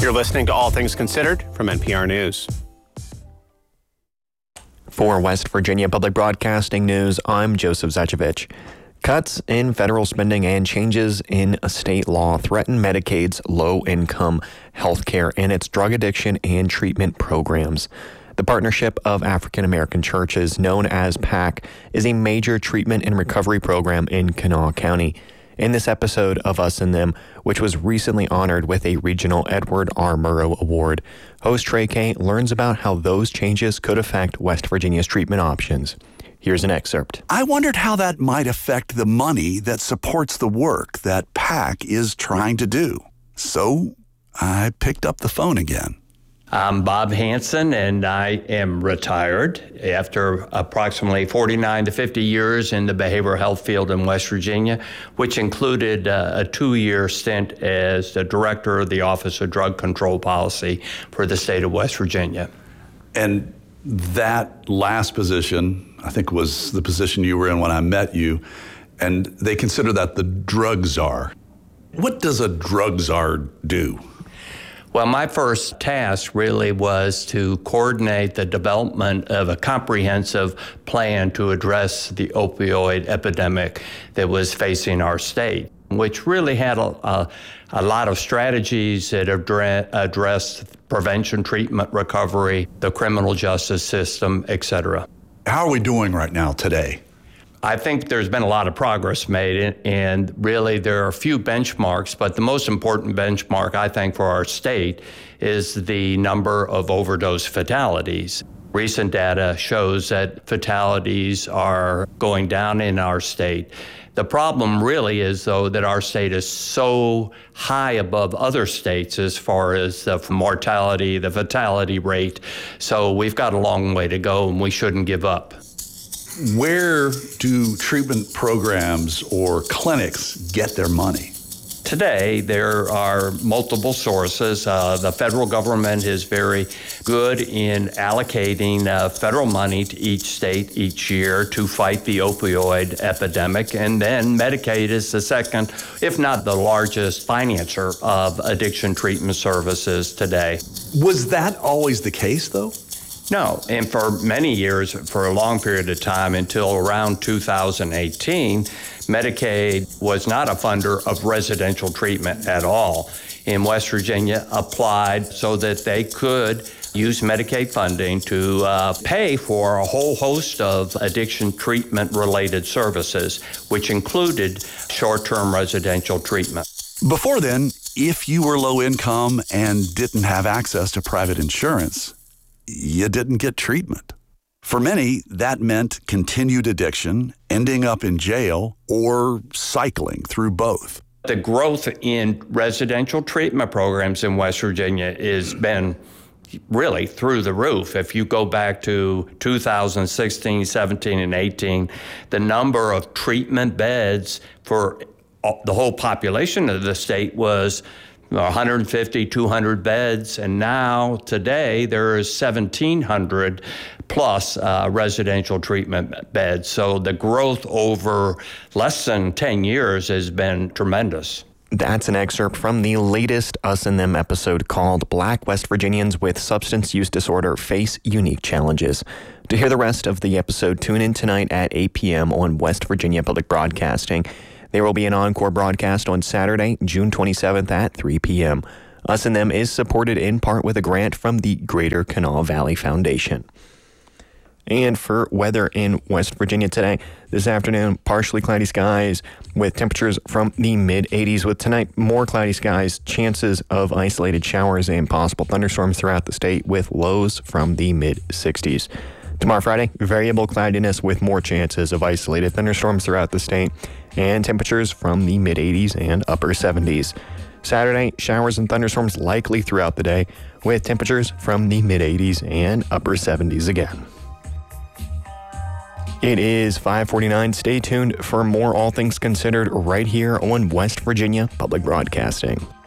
You're listening to All Things Considered from NPR News. For West Virginia Public Broadcasting News, I'm Joseph Zachevich. Cuts in federal spending and changes in state law threaten Medicaid's low-income health care and its drug addiction and treatment programs. The Partnership of African American Churches, known as PAC, is a major treatment and recovery program in Kanawha County. In this episode of Us and Them, which was recently honored with a regional Edward R. Murrow Award, host Trey Kay learns about how those changes could affect West Virginia's treatment options. Here's an excerpt. I wondered how that might affect the money that supports the work that PAC is trying to do. So I picked up the phone again. I'm Bob Hansen, and I am retired after approximately 49 to 50 years in the behavioral health field in West Virginia, which included a 2-year stint as the director of the Office of Drug Control Policy for the state of West Virginia. And that last position, I think, was the position you were in when I met you, and they consider that the drug czar. What does a drug czar do? Well, my first task really was to coordinate the development of a comprehensive plan to address the opioid epidemic that was facing our state, which really had a lot of strategies that addressed prevention, treatment, recovery, the criminal justice system, et cetera. How are we doing right now today? I think there's been a lot of progress made, and really there are a few benchmarks, but the most important benchmark, I think, for our state is the number of overdose fatalities. Recent data shows that fatalities are going down in our state. The problem really is, though, that our state is so high above other states as far as the mortality, the fatality rate. So we've got a long way to go, and we shouldn't give up. Where do treatment programs or clinics get their money? Today, there are multiple sources. The federal government is very good in allocating federal money to each state each year to fight the opioid epidemic. And then Medicaid is the second, if not the largest, financer of addiction treatment services today. Was that always the case, though? No, and for many years, for a long period of time, until around 2018, Medicaid was not a funder of residential treatment at all. In West Virginia, applied so that they could use Medicaid funding to pay for a whole host of addiction treatment-related services, which included short-term residential treatment. Before then, if you were low income and didn't have access to private insurance, you didn't get treatment. For many, that meant continued addiction, ending up in jail, or cycling through both. The growth in residential treatment programs in West Virginia has been really through the roof. If you go back to 2016, 17, and 18, the number of treatment beds for the whole population of the state was 150, 200 beds, and now today there is 1,700 plus residential treatment beds. So the growth over less than 10 years has been tremendous. That's an excerpt from the latest Us and Them episode called Black West Virginians with Substance Use Disorder Face Unique Challenges. To hear the rest of the episode, tune in tonight at 8 p.m. on West Virginia Public Broadcasting. There will be an encore broadcast on Saturday, June 27th at 3 p.m. Us and Them is supported in part with a grant from the Greater Kanawha Valley Foundation. And for weather in West Virginia today, this afternoon, partially cloudy skies with temperatures from the mid-80s. With tonight, more cloudy skies, chances of isolated showers and possible thunderstorms throughout the state with lows from the mid-60s. Tomorrow, Friday, variable cloudiness with more chances of isolated thunderstorms throughout the state and temperatures from the mid-80s and upper 70s. Saturday, showers and thunderstorms likely throughout the day with temperatures from the mid-80s and upper 70s again. It is 5:49. Stay tuned for more All Things Considered right here on West Virginia Public Broadcasting.